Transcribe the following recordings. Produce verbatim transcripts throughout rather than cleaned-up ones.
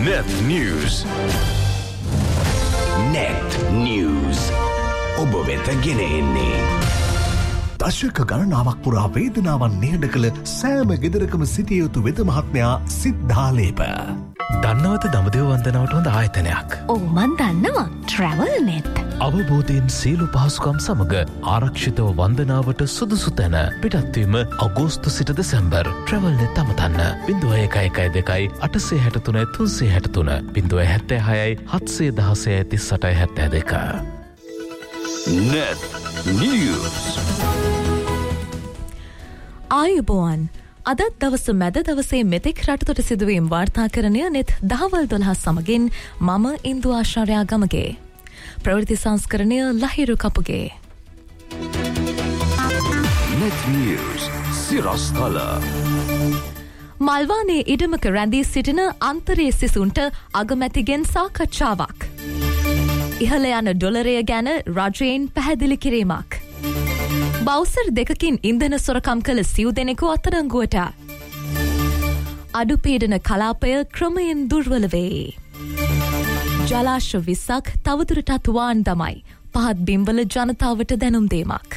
Net News. Net News. ඔබ වෙත ගෙන එන්නේ දශක ගණනාවක් පුරා වේදනාවන් නිහඬ කළ සෑම ගෙදරකම සිටිය යුතු වෙද මහත්මයා සිද්ධාලේප. දන්නවද දඹදිව වන්දනාවට හොඳ ආයතනයක්? ඔව් මන් දන්නවා. Travel Net. අවබෝධයෙන් සියලු පහසුකම් සමග ආරක්ෂිතව වන්දනාවට සුදුසු තැන පිටත්වීම අගෝස්තු සිට දෙසැම්බර්. Travel Net අමතන්න ज़ीरो एक एक एक दो आठ सात तीन तीन सात तीन ज़ीरो सात छह सात एक ज़ीरो तीस सात दो. Net News. ආයුබෝවන්. අදත් දවස මැද දවසේ මෙතෙක් රටතොට සිදුවීම් වාර්තාකරණය නෙත් දහවල් දොළහ සමගින් මම ඉන්දු ආශාරයා ගමගේ. ප්‍රවෘත්ති සංස්කරණය ලහිරු කපුගේ. Net News සිරස්තල. මල්වානේ ඉඩමක රැඳී සිටින අන්තරේ සිසුන්ට අගමැතිගෙන් සාකච්ඡාවක්. ඉහළ යන ඩොලරය ගැන රජයෙන් පැහැදිලි කිරීමක්. බෞසර් දෙකකින් ඉන්ධන සොරකම් කළ සිව් දෙනෙකු අත්අඩංගුවට. අඩුපීඩන කලාපය ක්‍රමයෙන් දුර්වල වේ. ජලාශ විස්සක් තවදුරටත් වාන් දමයි. පහත් බිම්වල ජනතාවට දැනුම් දීමක්.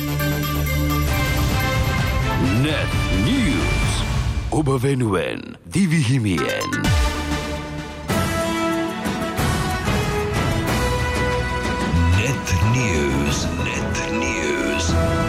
Net News. ඔබ වෙනුවෙන් දිවිහිමියෙන්. Net News. Net News.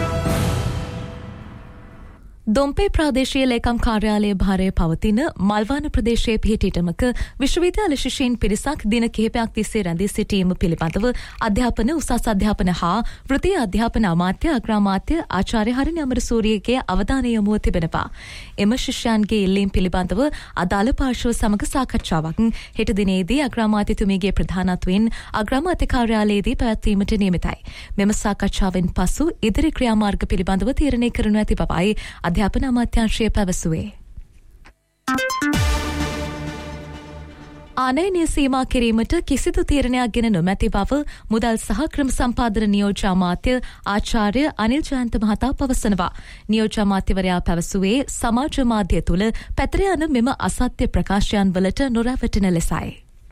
Dompe ප්‍රාදේශීය ලේකම් කාර්යාලයේ භාරයේ පවතින මල්වාන ප්‍රදේශයේ පිහිටිටමක විශ්වවිද්‍යාල ශිෂ්‍යයින් පිරිසක් දින කිහිපයක් තිස්සේ රැඳී සිටීම පිළිබඳව අධ්‍යාපන උසස් අධ්‍යාපන හා වෘත්තීය අධ්‍යාපන අමාත්‍ය අග්‍රාමාත්‍ය ආචාර්ය හරිනි අමරසූරියගේ අවධානය යොමුව තිබෙනවා. එම ශිෂ්‍යයන්ගේ ඉල්ලීම් පිළිබඳව අදාළ පාර්ශ්ව සමග සාකච්ඡාවක් හෙට දිනේදී අග්‍රාමාත්‍යතුමියගේ ප්‍රධානත්වයෙන් අග්‍රාමාත්‍ය කාර්යාලයේදී පැවැත්වීමට නියමිතයි. මෙම සාකච්ඡාවෙන් පසු ඉදිරි ක්‍රියාමාර්ග පිළිබඳව තීරණය කරනු ඇති බවයි අධ්‍යාපන අමාත්‍යාංශය පැවසුවේ. ආනයනය සීමා කිරීමට කිසිදු තීරණයක් ගෙන නොමැති බව මුදල් සහ ක්‍රම සම්පාදන නියෝජ්‍ය අමාත්‍ය ආචාර්ය අනිල් ජයන්ත මහතා පවසනවා. නියෝජ්‍ය අමාත්‍යවරයා පැවසුවේ සමාජ මාධ්‍ය තුළ පැතිර යන මෙම අසත්‍ය ප්‍රකාශයන් වලට නොරැවටෙන ලෙසයි.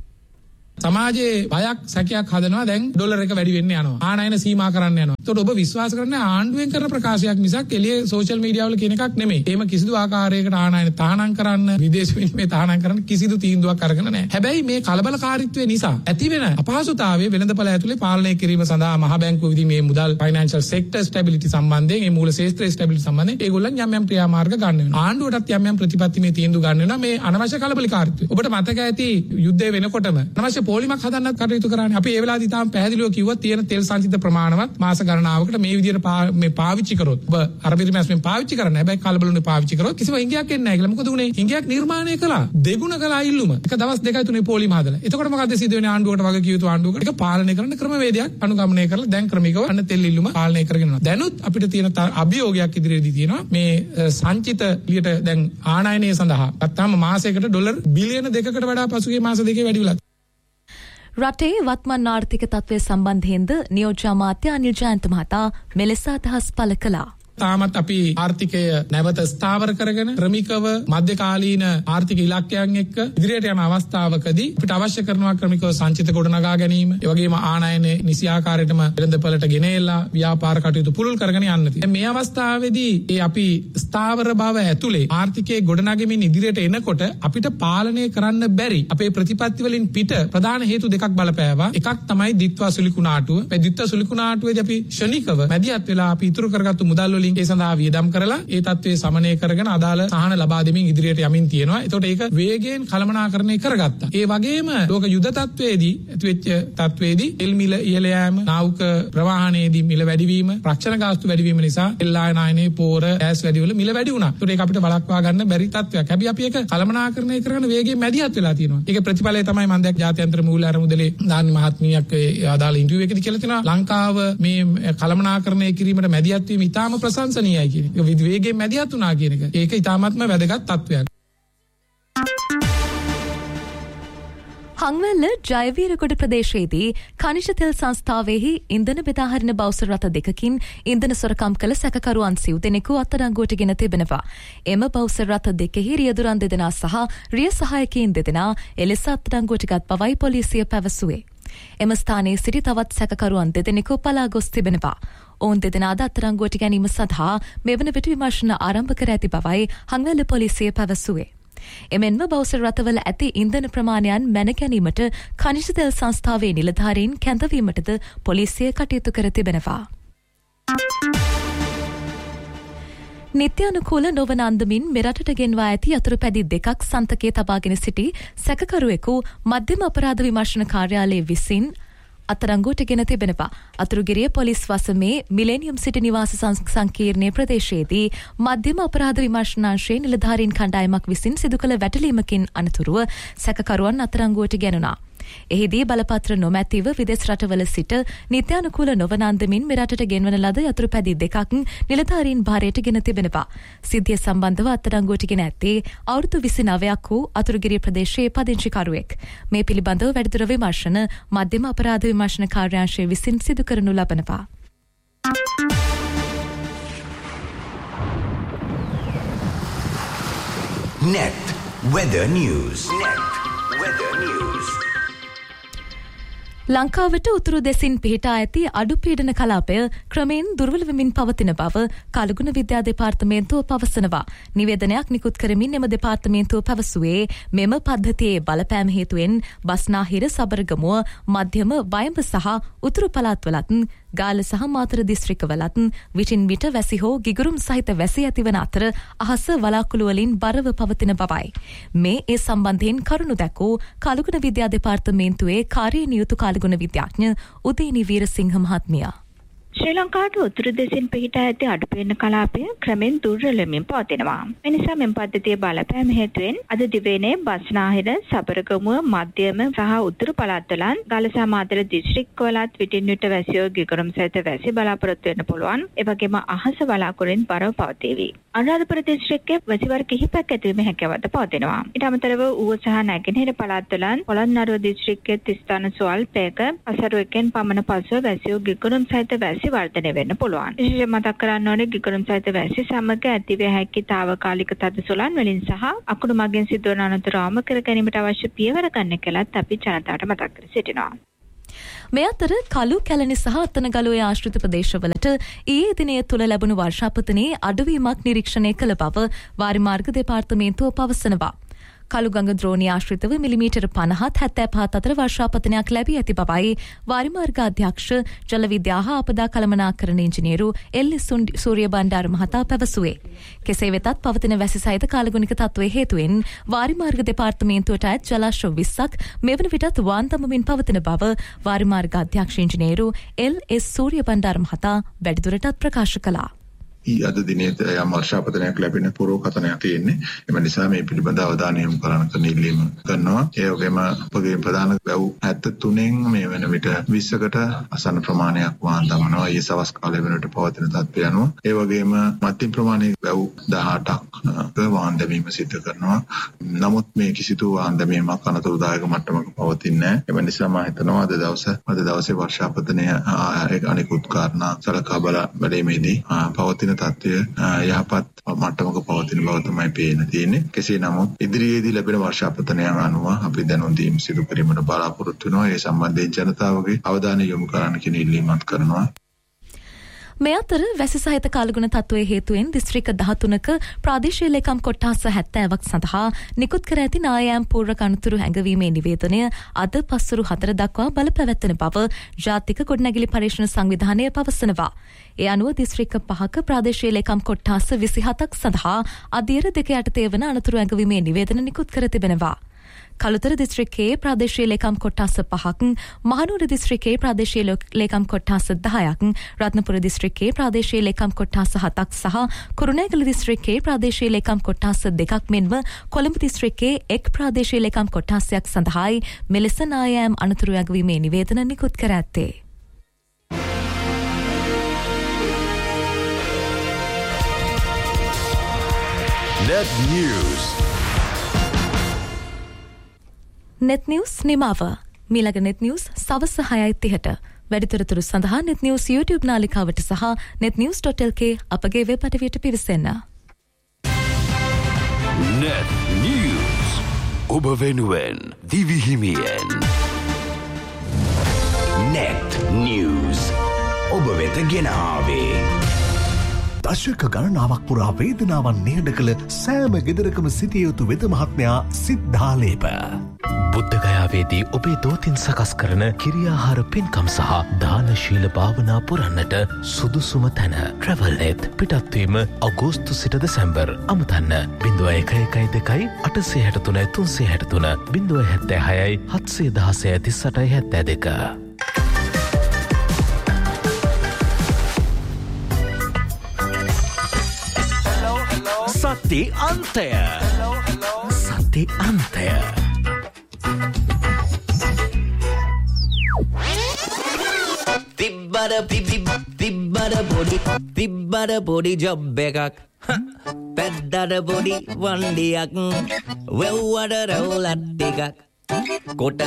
සමාජයේ බයක් සැකයක් හදනවා දැන් ඩොලර් එක වැඩි වෙන්න යනවා. ආනයන සීමා කරන්න යනවා. ඒකට ඔබ විශ්වාස කරන්නේ ආණ්ඩුවෙන් කරන ප්‍රකාශයක් මිසක් එළියේ සෝෂල් මීඩියා වල කියන එකක් නෙමෙයි. එහෙම කිසිදු ආකාරයකට ආනයන තහනම් කරන්න, විදේශ විනිමය තහනම් කරන්න කිසිදු තීන්දුවක් අරගෙන නැහැ. හැබැයි මේ කලබලකාරීත්වය නිසා ඇති වෙන අපහසුතාවය වෙළඳපළ ඇතුලේ පාලනය කිරීම සඳහා මහ බැංකුව විදිහේ මේ මුදල් ෆයිනෑන්ෂල් සෙක්ටර් ස්ටැබිලිටි සම්බන්ධයෙන්, මේ මූල ශාස්ත්‍රීය ස්ටැබිලිටි සම්බන්ධයෙන් ඒගොල්ලන් යම් යම් ක්‍රියාමාර්ග ගන්න වෙනවා. ආණ්ඩුවටත් යම් යම් ප්‍රතිපත්ති මේ තීන්දුව ගන්න වෙනවා මේ අනවශ්‍ය කලබලකාරීත්වය. ඔබට මතක ඇති යුද්ධය වෙනකොටම අනවශ්‍ය පොලිමක් හදන්නත් කටයුතු කරන්නේ. අපි ඒ වෙලාවදී තාම පැහැදිලිව කිව්වා තියෙන තෙල් සංචිත ප්‍රමාණවත් මාස ගණනාවකට මේ විදිහට මේ පාවිච්චි කරොත් ඔබ අරබිරිමැස්මෙන් පාවිච්චි කරන්න. හැබැයි කලබලුනේ පාවිච්චි කරොත් කිසිම හිඟයක් එන්නේ නැහැ කියලා. මොකද උනේ? හිඟයක් නිර්මාණය කළා. දෙගුණ කළා ඉල්ලුම. එක දවස් දෙකයි තුනේ පොලිම හදලා. එතකොට මොකද සිද්ධ වෙන්නේ? ආණ්ඩුවකට වගේ කිය යුතු ආණ්ඩුවකට ඒක පාලනය කරන්න ක්‍රමවේදයක් අනුගමනය කරලා දැන් ක්‍රමිකව අන්න තෙල් ඉල්ලුම පාලනය කරගෙන යනවා. දැනුත් අපිට තියෙන අභියෝගයක් ඉදිරියේදී තියෙනවා. මේ සංචිත ලියට දැන් ආනයනය සඳහා ගත්තාම මාසයකට ඩොලර් බිලියන දෙකකට වඩා පසුගිය මාස දෙකේ වැඩි වෙලා. රටේ වත්මන් ආර්ථික තත්ත්වය සම්බන්ධයෙන්ද නියෝජ්‍ය අමාත්‍ය අනිල් ජයන්ත මහතා මෙලෙස අදහස් පළ කළා. තාමත් අපි ආර්ථිකය නැවත ස්ථාවර කරගෙන ක්‍රමිකව මධ්‍යකාලීන ආර්ථික ඉලක්කයන් එක්ක ඉදිරියට යන අවස්ථාවකදී අපිට අවශ්‍ය කරනවා ක්‍රමිකව සංචිත ගොඩනගා ගැනීම. ඒ වගේම ආනයන නිසි ආකාරයටම වෙළඳපළට ගෙනෙලා ව්‍යාපාර කටයුතු පුළුල් කරගෙන යන්න තියෙනවා. මේ අවස්ථාවේදී ඒ අපි ස්ථාවර බව ඇතුලේ ආර්ථිකයේ ගොඩනගමින් ඉදිරියට එනකොට අපිට පාලනය කරන්න බැරි අපේ ප්‍රතිපත්ති වලින් පිට ප්‍රධාන හේතු දෙකක් බලපෑවා. එකක් තමයි දිත්වා සුලිකුණාටුව. මේ දිත්වා සුලිකුණාටුවේදී අපි ශනිකව මැදිහත් වෙලා අපි ඉතුරු කරගත්තු මුදල් ඒ සඳහා වියදම් කරලා ඒ තත්ත්වයේ සමනය කරගෙන අදාළ සහන ලබා දෙමින් ඉදිරියට යමින් තියෙනවා. ඒතකොට ඒක වේගයෙන් කළමනාකරණය කරගත්තා. ඒ වගේම ලෝක යුද තත්ත්වයේදී ඇතිවෙච්ච තත්ත්වයේදී තෙල් මිල ඉහළ යාම, නාවික ප්‍රවාහනයේදී මිල වැඩිවීම, රක්ෂණ ගාස්තු වැඩිවීම නිසා තෙල් ආයනයේ පෝර ගෑස් වැඩි වල මිල වැඩි වුණා. ඒතකොට ඒක අපිට වළක්වා ගන්න බැරි තත්ත්වයක්. හැබැයි අපි ඒක කළමනාකරණය කරගෙන වේගයෙන් මැදිහත් වෙලා තියෙනවා. ඒකේ ප්‍රතිඵලය තමයි මම දැක් ජාත්‍යන්තර මූල්‍ය අරමුදලේ දානි මහත්මියක් අදාළ ඉන්ටර්විව් එකේදී කියලා තිනවා ලංකාව මේ කළමනාකරණය කිරීමට මැදිහත් වීම ඉතාම ප්‍රශංසනීයයි කියන එක. විවේකයෙන් මැදිහත් වුණා කියන එක. ඒක ඉතාමත්ම වැදගත් තත්ත්වයක්. හංවැල්ල ජයවීරගොඩ ප්‍රදේශයේදී කනිෂ තෙල් සංස්ථාවෙහි ඉන්ධන බෙදාහරින බවුසර් රථ දෙකකින් ඉන්ධන සොරකම් කළ සැකකරුවන් සිව් දෙනෙකු අත්අඩංගුවට ගෙන තිබෙනවා. එම බවුසර් රථ දෙකෙහි රියදුරන් දෙදෙනා සහ රිය සහායකයින් දෙදෙනා එලෙස අත්අඩංගුවට ගත් බවයි පොලිසිය පැවසුවේ. එම ස්ථානයේ සිටි තවත් සැකකරුවන් දෙදෙනෙකු පලා ගොස් තිබෙනවා. ඔවුන් දෙදෙනාද අත්අඩංගුවට ගැනීම සඳහා මෙවන විට විමර්ශන ආරම්භ කර ඇති බවයි හංවැල්ල පොලිසිය පැවසුවේ. එමෙන්ම බවුසර් රථවල ඇති ඉන්ධන ප්‍රමාණයන් මැන ගැනීමට ඛනිජ තෙල් සංස්ථාවේ නිලධාරීන් කැඳවීමටද පොලිසිය කටයුතු කර තිබෙනවා. නිත්‍යානුකූල නොවන අන්දමින් මෙරටට ගෙන්වා ඇති යතුරු පැදි දෙකක් සන්තකයේ තබාගෙන සිටි සැකකරුවෙකු මධ්‍යම අපරාධ විමර්ශන කාර්යාලය විසින් අත්අඩංගුවට ගෙන තිබෙනවා. අතුරුගිරිය පොලිස් වසමේ මිලේනියම් සිටි නිවාස සංකීර්ණයේ ප්‍රදේශයේදී මධ්‍යම අපරාධ විමර්ශනාංශයේ නිලධාරීන් කණ්ඩායමක් විසින් සිදු කළ වැටලීමකින් අනතුරුව සැකකරුවන් අත්අඩංගුවට ගැනුණා. එහිදී බලපත්‍ර නොමැතිව විදේශ රටවල සිට නිත්‍යානුකූල නොවන අන්දමින් මෙරටට ගෙන්වන ලද යතුරු පැදි දෙකක් නිලධාරීන් භාරයට ගෙන තිබෙනවා. සිද්ධිය සම්බන්ධව අත්අඩංගුවට ගෙන ඇත්තේ අවුරුදු විසිනවයක් වූ අතුරුගිරිය ප්‍රදේශයේ පදිංචිකරුවෙක්. මේ පිළිබඳව වැඩිදුර විමර්ශන මධ්‍යම අපරාධ විමර්ශන කාර්යාංශය විසින් සිදු කරනු ලබනවා. Net Weather News. Net Weather News. ලංකාවට උතුරු දෙසින් පිහිටා ඇති අඩු පීඩන කලාපය ක්‍රමයෙන් දුර්වල වෙමින් පවතින බව කලගුණ විද්‍යා දෙපාර්තමේන්තුව පවසනවා. නිවේදනයක් නිකුත් කරමින් එම දෙපාර්තමේන්තුව පැවසුවේ මෙම පද්ධතියේ බලපෑම හේතුවෙන් බස්නාහිර සබරගමුව මධ්‍යම වයඹ සහ උතුරු පළාත්වලත් ගාල්ල සහ මාතර දිස්ත්‍රික්කවලත් විටින් විට වැසි හෝ ගිගුරුම් සහිත වැසි ඇතිවන අතර අහස වලාකුළු වලින් බරව පවතින බවයි. මේ ඒ සම්බන්ධයෙන් කරුණු දැක්වූ කලගුණ විද්‍යා දෙපාර්තමේන්තුවේ කාර්ය නියුතු කලගුණ විද්‍යාඥ උදේනි වීරසිංහ මහත්මියා ශ්‍රී ලංකාවට උතුරු දෙසින් පිහිටා ඇති අඩුපීඩන කලාපය ක්‍රමෙන් දුර්වල වෙමින් පවතිනවා. මේ නිසා මෙම පද්ධතියේ බලපෑම හේතුවෙන් අද දිවයිනේ බස්නාහිර, සබරගමුව, මධ්‍යම සහ උතුරු පළාත්වලන් ගාල්ල සහ මාතර දිස්ත්‍රික්කවලත් විටින් විට වැසියෝ ගිගුරුම් සහිත වැසි බලාපොරොත්තු වෙන්න පුළුවන්. ඒ වගේම අහස වලාකුළුෙන් බරව පවතීවි. අනුරාධපුර දිස්ත්‍රික්කයේ වැසිවර කිහිපයක් ඇතිවීම හැකියාවද පවතිනවා. ඊට අමතරව ඌව සහ නැගෙනහිර පළාත්වලන් පොළොන්නරුව දිස්ත්‍රික්කයේ ස්ථාන ස්වල්පයක අසරුවකින් පමණ පසුව වැසියෝ ගිගුරුම් සහිත වැසි වර්ධනය වෙන්න පුළුවන්. විශේෂයෙන් මතක් කරන්න ඕනේ ගිගුරුම් සහිත වැසි සමග ඇතිවිය හැකි తాවකාලික තද සුළං වලින් සහ අකුණු මගින් සිදුවන අනතුරු අවම කර ගැනීමට අවශ්‍ය පියවර ගන්න කලත් අපි ජනතාවට මතක් කර සිටිනවා. මේ අතර කළු කැලණි සහ අත්තනගලුවේ ආශ්‍රිත ප්‍රදේශවලට ඊයේ දිනය තුළ ලැබුණු වර්ෂාපතනයේ අඩුවීමක් නිරීක්ෂණය කළ බව වාරිමාර්ග දෙපාර්තමේන්තුව පවසනවා. කළුගඟ ද්‍රෝණී ආශ්‍රිතව මිලිමීටර පනහත් හැත්තෑ පහත් අතර වර්ෂාපතනයක් ලැබී ඇති බවයි වාරිමාර්ග අධ්‍යක්ෂ ජල විද්‍යා හා අපදා කළමනාකරණ ඉංජිනේරු එල්.එස්. සූරිය බණ්ඩාර මහතා පැවසුවේ. කෙසේ වෙතත් පවතින වැසි සහිත කාලගුණික තත්ත්වයේ හේතුවෙන් වාරිමාර්ග දෙපාර්තමේන්තුවට අයත් ජලාශ විස්සක් මෙවන විටත් වාන් දමමින් පවතින බව වාරිමාර්ග අධ්‍යක්ෂ ඉංජිනේරු එල්.එස්. සූරිය බණ්ඩාර මහතා වැඩිදුරටත් ප්‍රකාශ කළා. ඊ අද දිනේ යම් වර්ෂාපතනයක් ලැබෙන පුරෝකථනයක් තියෙන්නේ. එම නිසා මේ පිළිබඳ අවධානය යොමු කරන කන ඉල්ලීම කරනවා. ඒ වගේම අපගේ ප්‍රධාන වැව් හැත්තෑ තුනෙන් මේ වෙන විට විස්සකට අසන්න ප්‍රමාණයක් වාහන දමනවා. ඊ සවස් කාලය වෙනකොට පවතින තත්ත්වය අනුව. ඒ වගේම මධ්‍යම ප්‍රමාණයේ වැව් දහඅටක් වාහන දැමීම සිදු කරනවා. නමුත් මේ කිසිදු වාහන දැමීමක් අනතුරුදායක මට්ටමක පවතින්නේ නැහැ. එම නිසා මම හිතනවා අද දවස අද දවසේ වර්ෂාපතනය අනිකුත් කාරණා සලකා බැලීමේදී පවතින තත්ත්වය යහපත් මට්ටමක පවතින බව තමයි පේන තියෙන්නේ. කෙසේ නමුත් ඉදිරියේදී ලැබෙන වර්ෂාපතනය අනුව අපි දැනුම් දීම් සිදු කිරීමට බලාපොරොත්තු වෙනවා. ඒ සම්බන්ධයෙන් ජනතාවගේ අවධානය යොමු කරන්න කියන ඉල්ලීමක් කරනවා. මේ අතර වැසි සහිත කාලගුණ තත්ත්වයේ හේතුවෙන් දිස්ත්‍රික්ක දහතුනක ප්‍රාදේශීය ලේකම් කොට්ටාස හැත්තෑවක් සඳහා නිකුත් කර ඇති නායම් පූර්ව කණතුරු හැඟවීමේ නිවේදනය අද පස්වරු හතර දක්වා බලපැවැත්වෙන බව ජාතික ගොඩනැගිලි පරීක්ෂණ සංවිධානය පවසනවා. ඒ අනුව දිස්ත්‍රික්ක පහක ප්‍රාදේශීය ලේකම් කොට්ටාස විසිහතක් සඳහා අධීර දෙක යටතේ වන අනතුරු හැඟවීමේ නිවේදන නිකුත් කර තිබෙනවා. කළුතර දිස්ත්‍රික්කයේ ප්‍රාදේශීය ලේකම් කොට්ටාස පහක්, මහනුවර දිස්ත්‍රික්කයේ ප්‍රාදේශීය ලේකම් කොට්ටාස දහයක්, රත්නපුර දිස්ත්‍රික්කයේ ප්‍රාදේශීය ලේකම් කොට්ටාස හතක් සහ කුරුණෑගල දිස්ත්‍රික්කයේ ප්‍රාදේශීය ලේකම් කොට්ටාස දෙකක් මෙන්ම කොළඹ දිස්ත්‍රික්කයේ එක් ප්‍රාදේශීය ලේකම් කොට්ටාසයක් සඳහායි මෙලෙස නායම් අනතුරු යැගවීමේ නිවේදන නිකුත් කර ඇත්තේ. Net News. net news නිමාව. මීළඟ net news සවස් හයයි තිහට. වැඩිතරතුරු සඳහා net news YouTube නාලිකාවට සහ net news dot l k අපගේ වෙබ් අඩවියට පිවිසෙන්න. Net News ඔබ වෙනුවෙන් දිවිහිමියෙන්. Net News ඔබ වෙත ගෙන ආවේ. දශක ගණනාවක් පුරා වේදනාවන් නිහඬ කළ සෑම ගෙදරකම සිටිය යුතු වෙද මහත්මයා සිද්ධාලේප. බුද්ධගයාවේදී ඔබේ දෝතින් සකස් කරන කිරියාහාර පින්කම් සහ දානශීල භාවනා පුරන්නට සුදුසුම තැන ට්‍රැවල්නෙත්. පිටත්වීම අගෝස්තු සිට දෙසැම්බර්. අමතන්න බිඳුව එක එකයි දෙකයි අටසේ හැට තුනයි තුන්සේ හැට තුන බිඳුව හැත්තෑ හයයි හත්සේ දහසය තිස් අටයි හැත්තෑ දෙක. සති අන්තය සති අන්තය තිබ්බර පිබි තිබ්බර පොඩි තිබ්බර පොඩි ජොබ් එකක් පැද්දට පොඩි වන්ඩියක් වෙව්වට රැවුලත් ටිකක් කොට